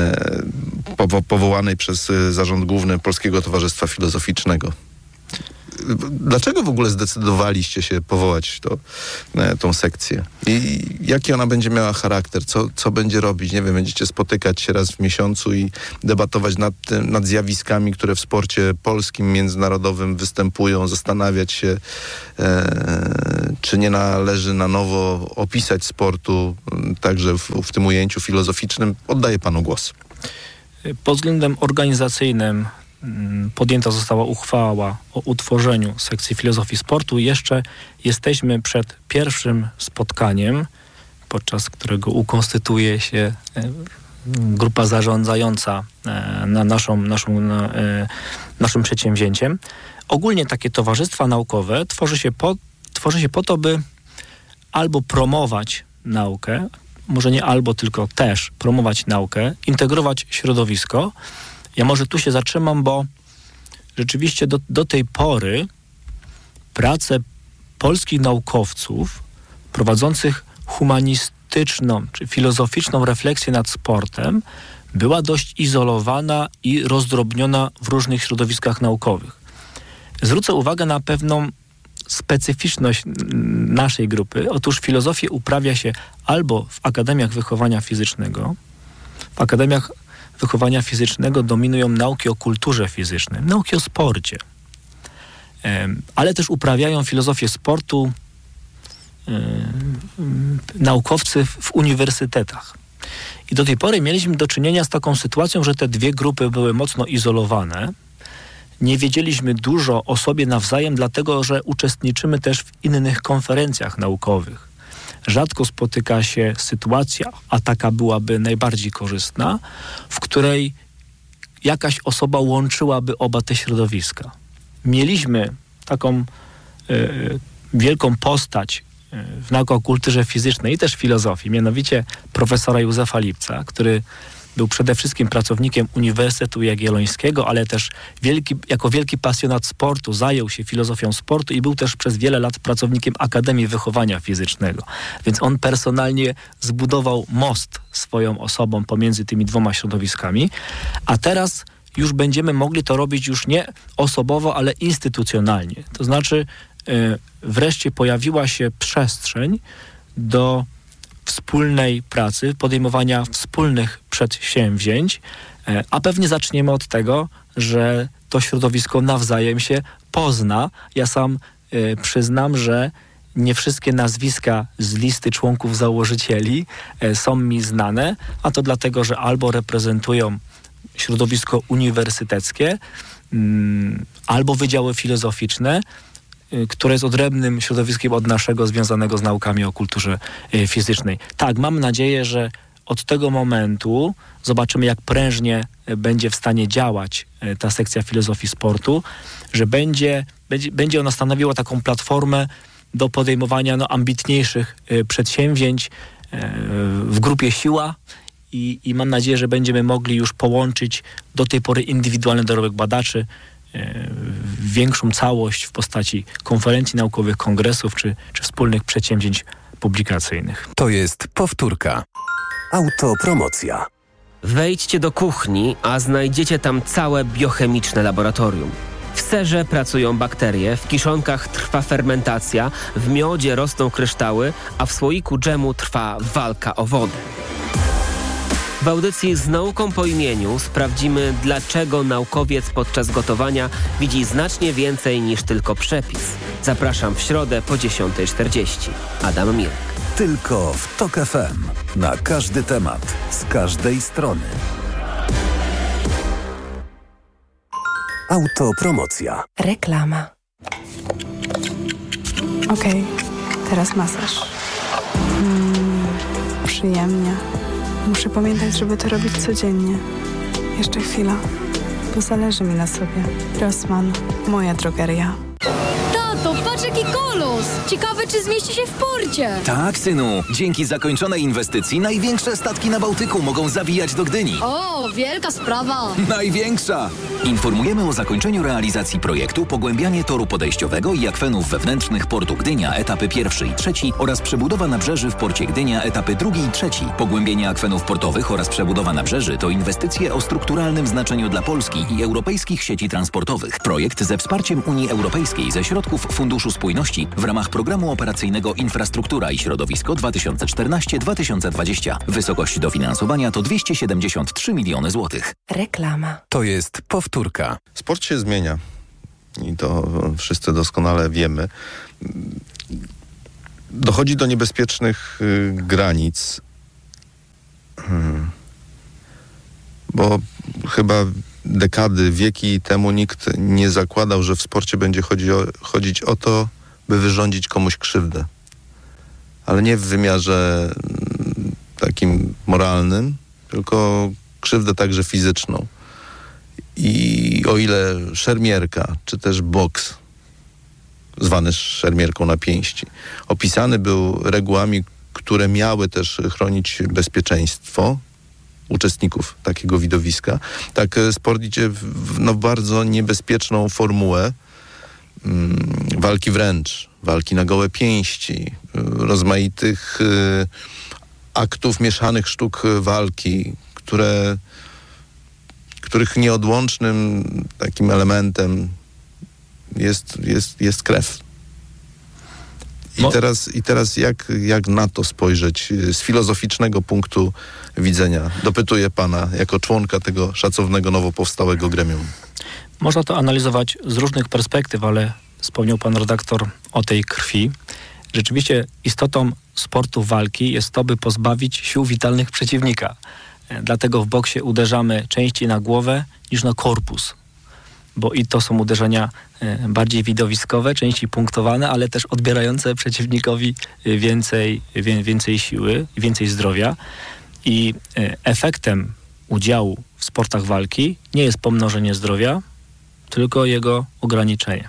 powo- powołanej przez Zarząd Główny Polskiego Towarzystwa Filozoficznego. dlaczego w ogóle zdecydowaliście się powołać to, tą sekcję? I jaki ona będzie miała charakter? Co, co będzie robić? Nie wiem, będziecie spotykać się raz w miesiącu i debatować nad, tym, nad zjawiskami, które w sporcie polskim, międzynarodowym występują, zastanawiać się, e, czy nie należy na nowo opisać sportu, także w, w tym ujęciu filozoficznym. Oddaję panu głos. Pod względem organizacyjnym podjęta została uchwała o utworzeniu sekcji filozofii sportu. Jeszcze jesteśmy przed pierwszym spotkaniem, podczas którego ukonstytuuje się grupa zarządzająca na naszą, naszą, na, naszym przedsięwzięciem. Ogólnie takie towarzystwa naukowe tworzy się po, tworzy się po to, by albo promować naukę, może nie albo, tylko też promować naukę, integrować środowisko. Ja może tu się zatrzymam, bo rzeczywiście do, do tej pory prace polskich naukowców prowadzących humanistyczną czy filozoficzną refleksję nad sportem była dość izolowana i rozdrobniona w różnych środowiskach naukowych. Zwrócę uwagę na pewną specyficzność naszej grupy. Otóż filozofię uprawia się albo w akademiach wychowania fizycznego. W akademiach wychowania fizycznego dominują nauki o kulturze fizycznej, nauki o sporcie. Ale też uprawiają filozofię sportu naukowcy w uniwersytetach. I do tej pory mieliśmy do czynienia z taką sytuacją, że te dwie grupy były mocno izolowane. Nie wiedzieliśmy dużo o sobie nawzajem, dlatego że uczestniczymy też w innych konferencjach naukowych. Rzadko spotyka się sytuacja, a taka byłaby najbardziej korzystna, w której jakaś osoba łączyłaby oba te środowiska. Mieliśmy taką y, wielką postać y, w naukach o kulturze fizycznej i też filozofii, mianowicie profesora Józefa Lipca, który był przede wszystkim pracownikiem Uniwersytetu Jagiellońskiego, ale też wielki, jako wielki pasjonat sportu zajął się filozofią sportu i był też przez wiele lat pracownikiem Akademii Wychowania Fizycznego. Więc on personalnie zbudował most swoją osobą pomiędzy tymi dwoma środowiskami, a teraz już będziemy mogli to robić już nie osobowo, ale instytucjonalnie. To znaczy yy, wreszcie pojawiła się przestrzeń do wspólnej pracy, podejmowania wspólnych przedsięwzięć, a pewnie zaczniemy od tego, że to środowisko nawzajem się pozna. Ja sam y, przyznam, że nie wszystkie nazwiska z listy członków założycieli y, są mi znane, a to dlatego, że albo reprezentują środowisko uniwersyteckie, y, albo wydziały filozoficzne, które jest odrębnym środowiskiem od naszego, związanego z naukami o kulturze fizycznej. Tak, mam nadzieję, że od tego momentu zobaczymy, jak prężnie będzie w stanie działać ta sekcja filozofii sportu, że będzie, będzie, będzie ona stanowiła taką platformę do podejmowania no, ambitniejszych przedsięwzięć w grupie Siła i, i mam nadzieję, że będziemy mogli już połączyć do tej pory indywidualny dorobek badaczy większą całość w postaci konferencji naukowych, kongresów czy, czy wspólnych przedsięwzięć publikacyjnych. To jest powtórka. Autopromocja. Wejdźcie do kuchni, a znajdziecie tam całe biochemiczne laboratorium. W serze pracują bakterie, w kiszonkach trwa fermentacja, w miodzie rosną kryształy, a w słoiku dżemu trwa walka o wodę. W audycji Z nauką po imieniu sprawdzimy, dlaczego naukowiec podczas gotowania widzi znacznie więcej niż tylko przepis. Zapraszam w środę po dziesiąta czterdzieści. Adam Mirek. Tylko w TOK F M. Na każdy temat, z każdej strony. Autopromocja. Reklama. Okej, teraz masaż. Mm, przyjemnie. Muszę pamiętać, żeby to robić codziennie. Jeszcze chwila, bo zależy mi na sobie. Rossmann, moja drogeria. To Tato, patrz jaki kolos! Ciekawe, czy zmieści się w porcie. Tak, synu. Dzięki zakończonej inwestycji największe statki na Bałtyku mogą zawijać do Gdyni. O, wielka sprawa. Największa! Informujemy o zakończeniu realizacji projektu pogłębianie toru podejściowego i akwenów wewnętrznych portu Gdynia, etapy pierwszy i trzeci oraz przebudowa nabrzeży w porcie Gdynia, etapy drugi i trzeci. Pogłębienie akwenów portowych oraz przebudowa nabrzeży to inwestycje o strukturalnym znaczeniu dla Polski i europejskich sieci transportowych. Projekt ze wsparciem Unii Europejskiej ze środków Funduszu Spójności w ramach Programu Operacyjnego Infrastruktura i Środowisko dwa tysiące czternaście do dwa tysiące dwudziestego. Wysokość dofinansowania to dwieście siedemdziesiąt trzy miliony złotych. Reklama. To jest powtórka. Sport się zmienia i to wszyscy doskonale wiemy. Dochodzi do niebezpiecznych y, granic, hmm. bo chyba dekady, wieki temu nikt nie zakładał, że w sporcie będzie chodzi o, chodzić o to, by wyrządzić komuś krzywdę. Ale nie w wymiarze takim moralnym, tylko krzywdę także fizyczną. I o ile szermierka, czy też boks, zwany szermierką na pięści, opisany był regułami, które miały też chronić bezpieczeństwo uczestników takiego widowiska, tak sport idzie w no, bardzo niebezpieczną formułę mm, walki wręcz, walki na gołe pięści, rozmaitych y, aktów mieszanych sztuk walki, które, których nieodłącznym takim elementem jest, jest, jest krew. I Mo- teraz, i teraz jak, jak na to spojrzeć z filozoficznego punktu widzenia? Dopytuję pana jako członka tego szacownego, nowo powstałego gremium. Można to analizować z różnych perspektyw, ale wspomniał pan redaktor o tej krwi. Rzeczywiście istotą sportu walki jest to, by pozbawić sił witalnych przeciwnika. Dlatego w boksie uderzamy częściej na głowę niż na korpus. Bo i to są uderzenia bardziej widowiskowe, częściej punktowane, ale też odbierające przeciwnikowi więcej, więcej siły, więcej zdrowia. I efektem udziału w sportach walki nie jest pomnożenie zdrowia, tylko jego ograniczenie.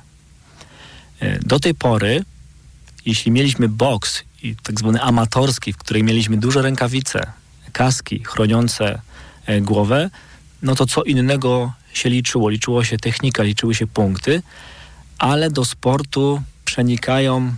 Do tej pory, jeśli mieliśmy boks i tak zwany amatorski, w której mieliśmy duże rękawice, kaski chroniące głowę, no to co innego się liczyło. Liczyło się technika, liczyły się punkty, ale do sportu przenikają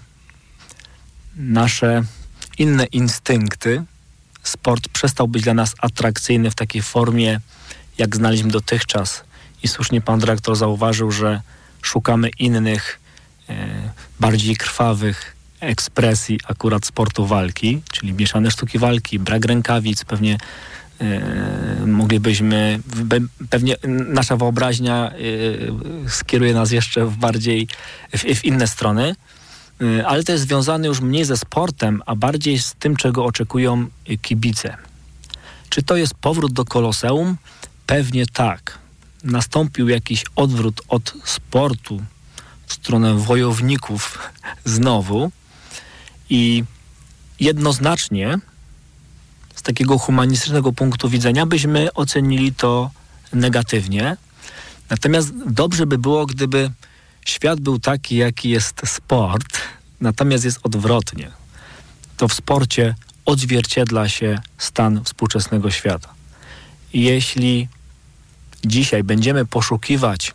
nasze inne instynkty. Sport przestał być dla nas atrakcyjny w takiej formie, jak znaliśmy dotychczas. I słusznie pan dyrektor zauważył, że szukamy innych, e, bardziej krwawych ekspresji akurat sportu walki, czyli mieszane sztuki walki, brak rękawic, pewnie e, moglibyśmy, be, pewnie nasza wyobraźnia e, skieruje nas jeszcze w bardziej, w, w inne strony, e, ale to jest związane już mniej ze sportem, a bardziej z tym, czego oczekują kibice. Czy to jest powrót do Koloseum? Pewnie tak. Nastąpił jakiś odwrót od sportu w stronę wojowników znowu i jednoznacznie z takiego humanistycznego punktu widzenia byśmy ocenili to negatywnie. Natomiast dobrze by było, gdyby świat był taki, jaki jest sport, natomiast jest odwrotnie. To w sporcie odzwierciedla się stan współczesnego świata. I jeśli dzisiaj będziemy poszukiwać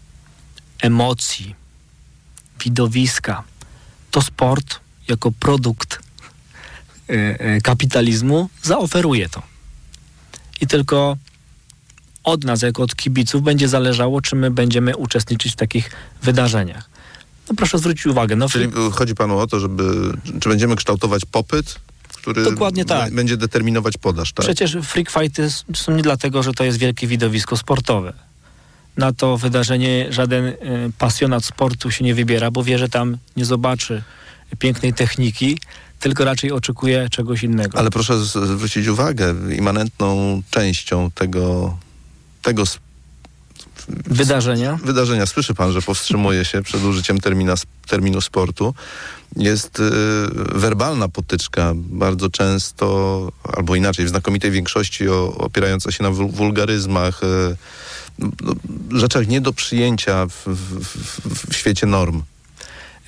emocji, widowiska, to sport jako produkt y, y, kapitalizmu zaoferuje to. I tylko od nas, jako od kibiców, będzie zależało, czy my będziemy uczestniczyć w takich wydarzeniach. No proszę zwrócić uwagę. No, Czyli chodzi panu o to, żeby, czy będziemy kształtować popyt, który Dokładnie tak. będzie determinować podaż, tak? Przecież freak fighty są nie dlatego, że to jest wielkie widowisko sportowe. Na to wydarzenie żaden y, pasjonat sportu się nie wybiera, bo wie, że tam nie zobaczy pięknej techniki, tylko raczej oczekuje czegoś innego. Ale proszę zwrócić uwagę, immanentną częścią tego, tego sp- wydarzenia. Wydarzenia. Słyszy pan, że powstrzymuje się przed użyciem termina, terminu sportu. Jest y, werbalna potyczka, bardzo często, albo inaczej, w znakomitej większości o, opierająca się na wul- wulgaryzmach, y, no, rzeczach nie do przyjęcia w, w, w, w świecie norm.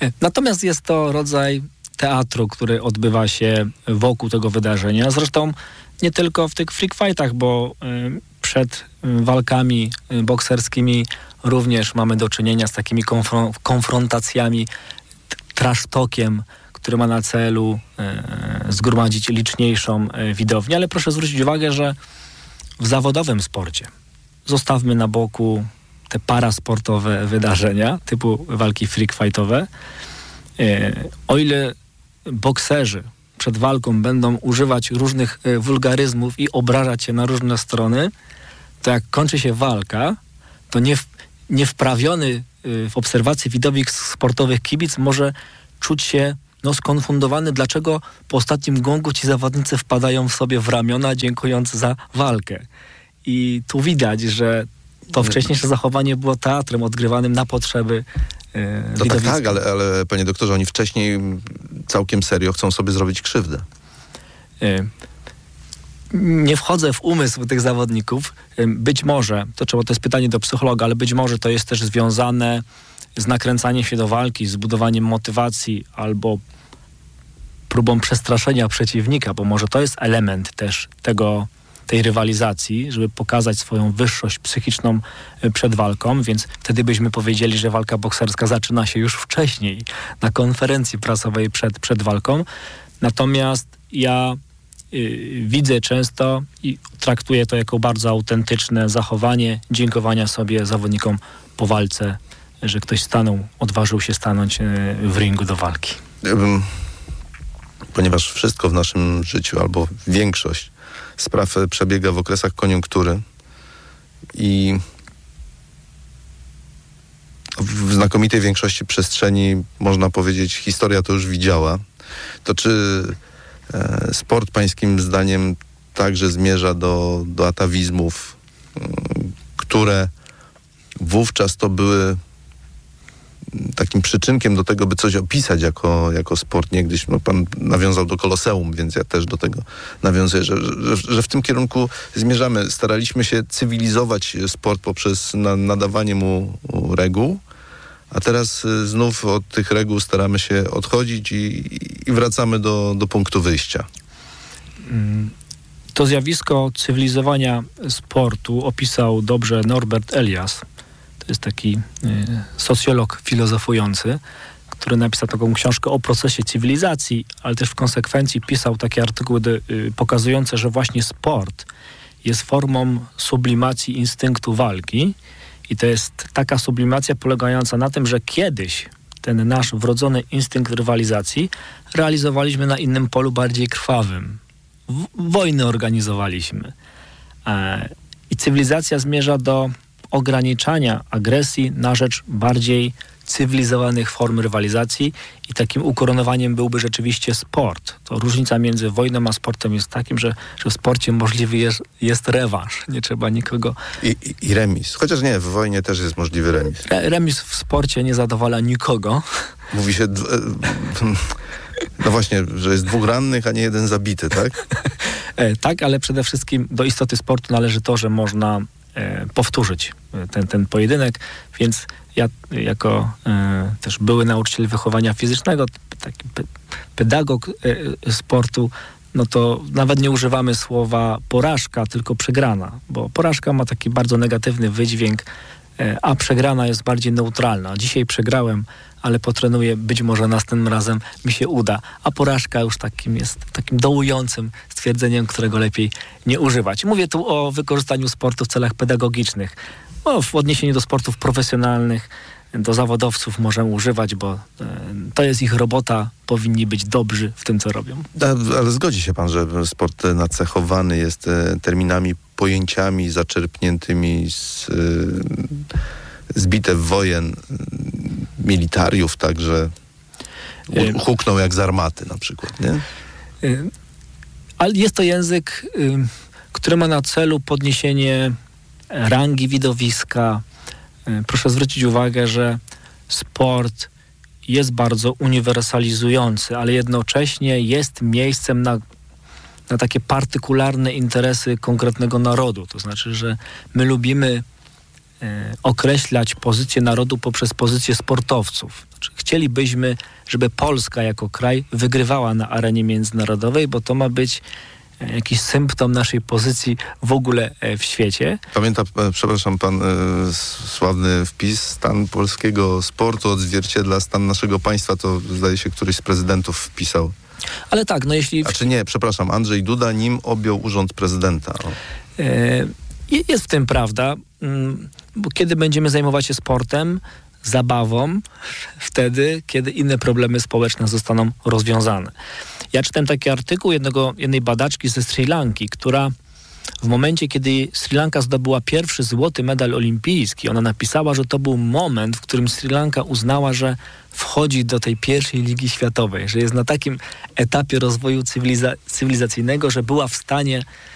Natomiast jest to rodzaj teatru, który odbywa się wokół tego wydarzenia. Zresztą nie tylko w tych freak fightach, bo przed walkami bokserskimi również mamy do czynienia z takimi konfron- konfrontacjami, trash talkiem, który ma na celu e, zgromadzić liczniejszą e, widownię. Ale proszę zwrócić uwagę, że w zawodowym sporcie zostawmy na boku te parasportowe wydarzenia typu walki freak fightowe. E, o ile bokserzy przed walką będą używać różnych e, wulgaryzmów i obrażać się na różne strony, to jak kończy się walka, to nie, niewprawiony e, w obserwacji widowisk sportowych kibic może czuć się no, skonfundowany, dlaczego po ostatnim gongu ci zawodnicy wpadają w sobie w ramiona, dziękując za walkę. I tu widać, że to wcześniejsze zachowanie było teatrem odgrywanym na potrzeby e, No tak, tak, ale, ale panie doktorze, oni wcześniej całkiem serio chcą sobie zrobić krzywdę. E, nie wchodzę w umysł tych zawodników. E, być może, to trzeba, to jest pytanie do psychologa, ale być może to jest też związane z nakręcaniem się do walki, z budowaniem motywacji albo próbą przestraszenia przeciwnika, bo może to jest element też tego, tej rywalizacji, żeby pokazać swoją wyższość psychiczną przed walką, więc wtedy byśmy powiedzieli, że walka bokserska zaczyna się już wcześniej, na konferencji prasowej przed, przed walką. Natomiast ja y, widzę często i traktuję to jako bardzo autentyczne zachowanie dziękowania sobie zawodnikom po walce, że ktoś stanął, odważył się stanąć w ringu do walki. Ponieważ wszystko w naszym życiu, albo większość spraw przebiega w okresach koniunktury i w znakomitej większości przestrzeni, można powiedzieć, historia to już widziała, to czy e, sport pańskim zdaniem także zmierza do, do atawizmów, y, które wówczas to były takim przyczynkiem do tego, by coś opisać jako, jako sport. Niegdyś no, pan nawiązał do Koloseum, więc ja też do tego nawiązuję, że, że, że w tym kierunku zmierzamy. Staraliśmy się cywilizować sport poprzez na, nadawanie mu reguł, a teraz znów od tych reguł staramy się odchodzić i, i wracamy do, do punktu wyjścia. To zjawisko cywilizowania sportu opisał dobrze Norbert Elias. To jest taki y, socjolog filozofujący, który napisał taką książkę o procesie cywilizacji, ale też w konsekwencji pisał takie artykuły y, pokazujące, że właśnie sport jest formą sublimacji instynktu walki i to jest taka sublimacja polegająca na tym, że kiedyś ten nasz wrodzony instynkt rywalizacji realizowaliśmy na innym polu bardziej krwawym. W- wojny organizowaliśmy. E, I cywilizacja zmierza do ograniczania agresji na rzecz bardziej cywilizowanych form rywalizacji i takim ukoronowaniem byłby rzeczywiście sport. To różnica między wojną a sportem jest takim, że, że w sporcie możliwy jest, jest rewanż. Nie trzeba nikogo... I, i, I remis. Chociaż nie, w wojnie też jest możliwy remis. Re, remis w sporcie nie zadowala nikogo. Mówi się... D- no właśnie, że jest dwóch rannych, a nie jeden zabity, tak? e, tak, ale przede wszystkim do istoty sportu należy to, że można e, powtórzyć ten, ten pojedynek, więc ja jako e, też były nauczyciel wychowania fizycznego, taki pe, pedagog e, sportu, no to nawet nie używamy słowa porażka, tylko przegrana, bo porażka ma taki bardzo negatywny wydźwięk, e, a przegrana jest bardziej neutralna. Dzisiaj przegrałem, ale potrenuję, być może następnym razem mi się uda, a porażka już takim jest takim dołującym stwierdzeniem, którego lepiej nie używać. Mówię tu o wykorzystaniu sportu w celach pedagogicznych. No, w odniesieniu do sportów profesjonalnych, do zawodowców możemy używać, bo e, to jest ich robota, powinni być dobrzy w tym, co robią. A, ale zgodzi się pan, że sport nacechowany jest e, terminami, pojęciami zaczerpniętymi z, e, z bitew wojen, e, militariów, także u, hukną jak z armaty na przykład, nie? E, ale jest to język, e, który ma na celu podniesienie rangi widowiska. Proszę zwrócić uwagę, że sport jest bardzo uniwersalizujący, ale jednocześnie jest miejscem na, na takie partykularne interesy konkretnego narodu. To znaczy, że my lubimy określać pozycję narodu poprzez pozycję sportowców. Znaczy, chcielibyśmy, żeby Polska jako kraj wygrywała na arenie międzynarodowej, bo to ma być jakiś symptom naszej pozycji w ogóle w świecie. Pamięta, przepraszam, pan e, sławny wpis, stan polskiego sportu odzwierciedla stan naszego państwa, to zdaje się któryś z prezydentów wpisał. Ale tak, no jeśli... Znaczy nie, przepraszam, Andrzej Duda, nim objął urząd prezydenta. E, jest w tym prawda, bo kiedy będziemy zajmować się sportem, zabawą, wtedy, kiedy inne problemy społeczne zostaną rozwiązane. Ja czytałem taki artykuł jednego, jednej badaczki ze Sri Lanki, która w momencie, kiedy Sri Lanka zdobyła pierwszy złoty medal olimpijski, ona napisała, że to był moment, w którym Sri Lanka uznała, że wchodzi do tej pierwszej ligi światowej, że jest na takim etapie rozwoju cywiliza- cywilizacyjnego, że była w stanie